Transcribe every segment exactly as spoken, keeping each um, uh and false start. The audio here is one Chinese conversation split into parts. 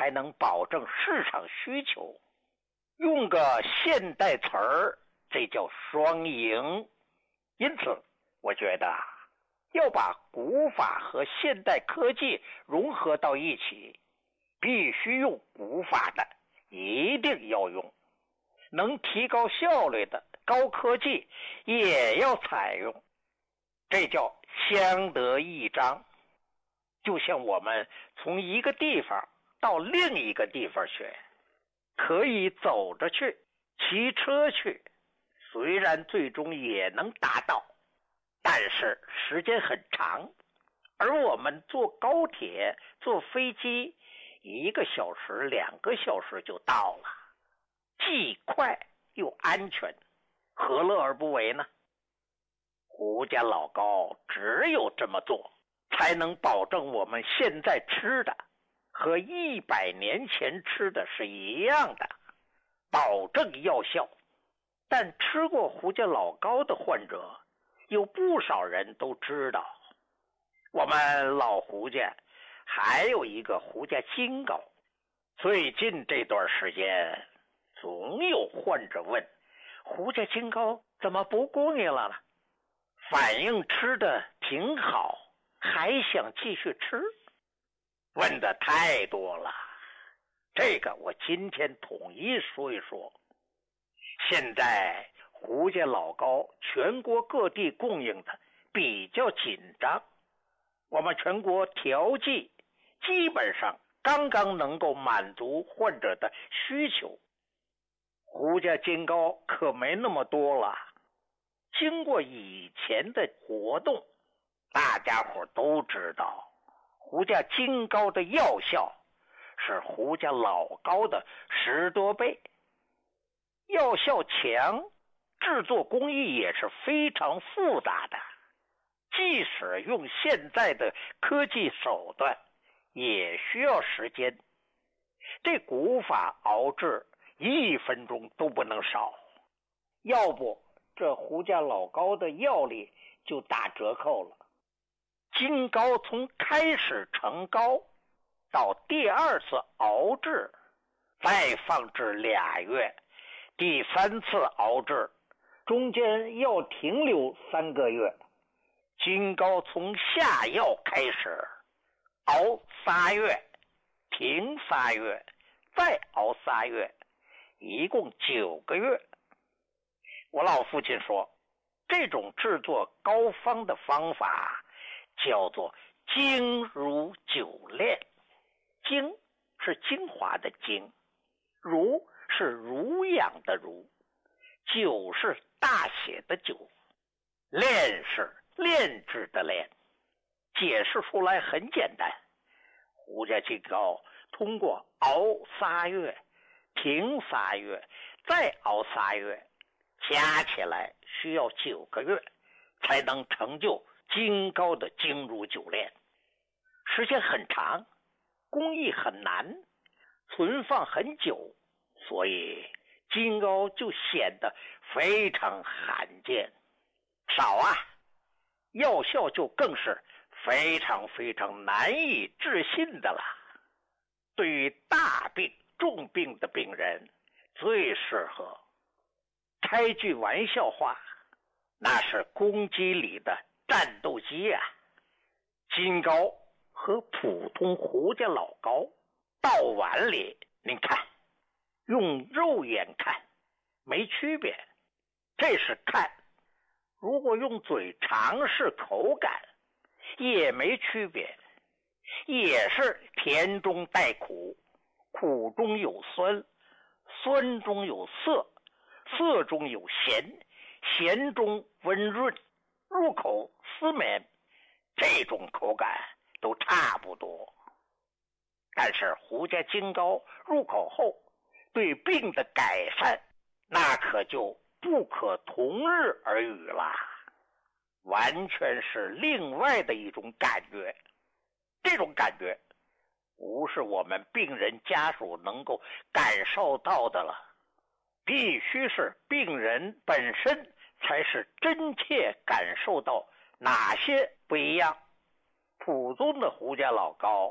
才能保证市场需求。用个现代词儿，这叫双赢。因此我觉得要把古法和现代科技融合到一起，必须用古法的一定要用，能提高效率的高科技也要采用，这叫相得益彰。就像我们从一个地方到另一个地方去，可以走着去，骑车去，虽然最终也能达到，但是时间很长。而我们坐高铁坐飞机，一个小时两个小时就到了，既快又安全，何乐而不为呢？胡家老高只有这么做，才能保证我们现在吃的和一百年前吃的是一样的，保证药效。但吃过胡家老高的患者有不少人都知道，我们老胡家还有一个胡家金膏。最近这段时间总有患者问，胡家金膏怎么不顾你了呢？反应吃的挺好，还想继续吃？问的太多了，这个我今天统一说一说。现在胡家老高全国各地供应的比较紧张，我们全国调剂基本上刚刚能够满足患者的需求。胡家金膏可没那么多了，经过以前的活动，大家伙都知道胡家金膏的药效是胡家老高的十多倍，药效强，制作工艺也是非常复杂的，即使用现在的科技手段也需要时间。这古法熬制一分钟都不能少，要不这胡家老高的药力就打折扣了。金膏从开始成膏到第二次熬制，再放置俩月，第三次熬制中间要停留三个月。金膏从下药开始熬仨月，停仨月，再熬仨月，一共九个月。我老父亲说，这种制作膏方的方法叫做精如酒炼。精是精华的精，如是濡养的濡，酒是大写的酒，炼是炼制的炼。解释出来很简单，胡家金膏通过熬仨月，停仨月，再熬仨月，加起来需要九个月才能成就金膏的精如酒炼。时间很长，工艺很难，存放很久，所以金膏就显得非常罕见。少啊，药效就更是非常非常难以置信的了。对于大病重病的病人最适合。开句玩笑话，那是公鸡里的战斗机啊！金膏和普通胡家老膏到碗里，您看，用肉眼看没区别，这是看。如果用嘴尝试口感，也没区别，也是甜中带苦，苦中有酸，酸中有涩，涩中有咸，咸中温润，入口丝绵，这种口感都差不多。但是胡家金膏入口后对病的改善，那可就不可同日而语了，完全是另外的一种感觉。这种感觉不是我们病人家属能够感受到的了，必须是病人本身才是真切感受到哪些不一样。普通的胡家老膏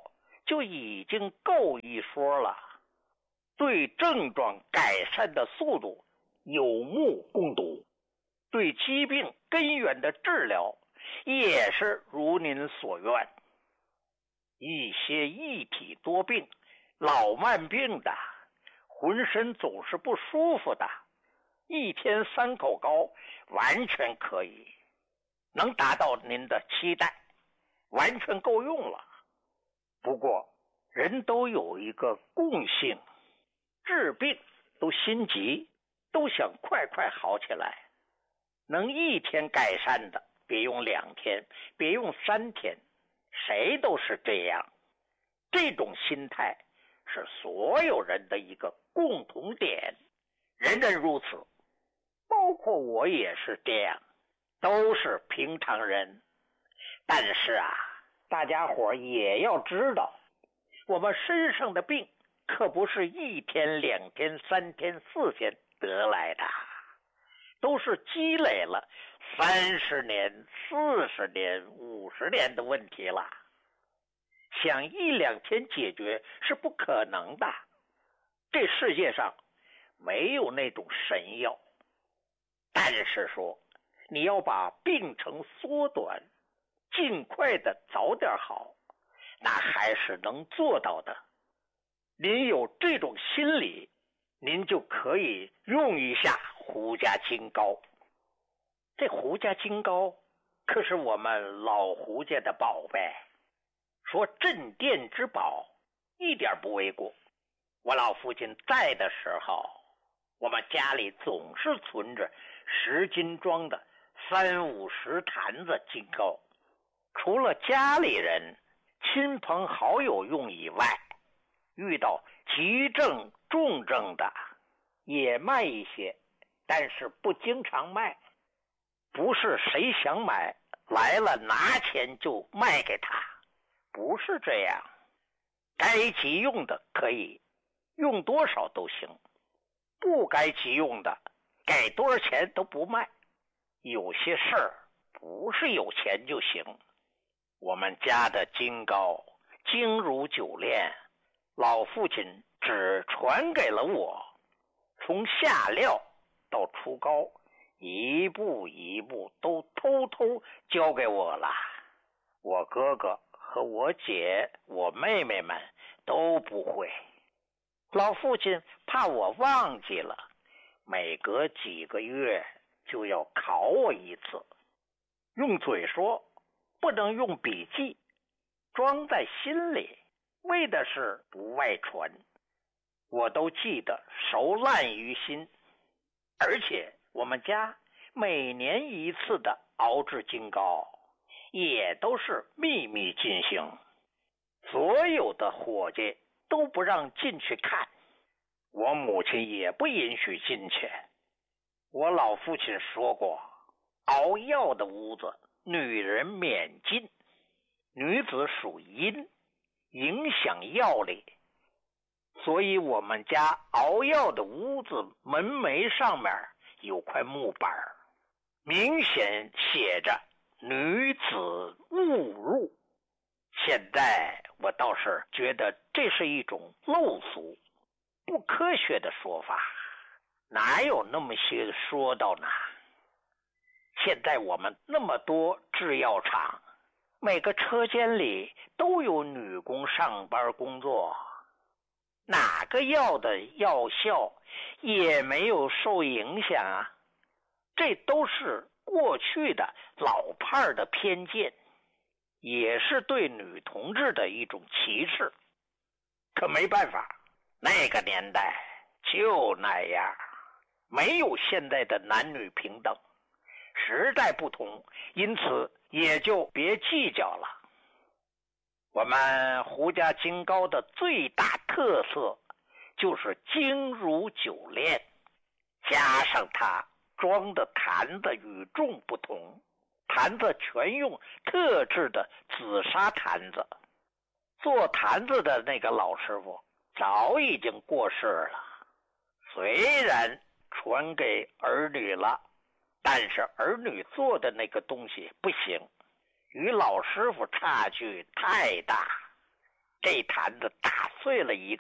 就已经够一说了，对症状改善的速度有目共睹，对疾病根源的治疗也是如您所愿。一些一体多病、老慢病的，浑身总是不舒服的，一天三口膏完全可以，能达到您的期待，完全够用了。不过人都有一个共性，治病都心急，都想快快好起来。能一天改善的，别用两天，别用三天，谁都是这样。这种心态是所有人的一个共同点，人人如此，包括我也是这样，都是平常人。但是啊，大家伙也要知道，我们身上的病可不是一天两天三天四天得来的，都是积累了三十年四十年五十年的问题了，想一两天解决是不可能的。这世界上没有那种神药，但是说你要把病程缩短，尽快的早点好，那还是能做到的。您有这种心理，您就可以用一下胡家金膏。这胡家金膏可是我们老胡家的宝贝，说镇店之宝一点不为过。我老父亲在的时候，我们家里总是存着十斤装的三五十坛子金膏，除了家里人亲朋好友用以外，遇到急症重症的也卖一些，但是不经常卖，不是谁想买来了拿钱就卖给他，不是这样。该急用的可以用多少都行，不该急用的给多少钱都不卖。有些事儿不是有钱就行。我们家的金膏精如九炼，老父亲只传给了我，从下料到出膏，一步一步都偷偷交给我了。我哥哥和我姐我妹妹们都不会，老父亲怕我忘记了，每隔几个月就要考我一次，用嘴说，不能用笔记，装在心里，为的是不外传。我都记得熟烂于心，而且我们家每年一次的熬制金膏也都是秘密进行，所有的伙计都不让进去看，我母亲也不允许进去。我老父亲说过，熬药的屋子女人免进，女子属阴，影响药力，所以我们家熬药的屋子门楣上面有块木板，明显写着女子勿入。现在我倒是觉得这是一种陋俗不科学的说法，哪有那么些说道呢？现在我们那么多制药厂，每个车间里都有女工上班工作，哪个药的药效也没有受影响啊。这都是过去的老派的偏见，也是对女同志的一种歧视。可没办法，那个年代就那样，没有现在的男女平等，时代不同，因此也就别计较了。我们胡家金膏的最大特色就是精如九炼，加上它装的坛子与众不同，坛子全用特制的紫砂坛子。做坛子的那个老师傅早已经过世了，虽然传给儿女了，但是儿女做的那个东西不行，与老师傅差距太大， 这坛子打碎了一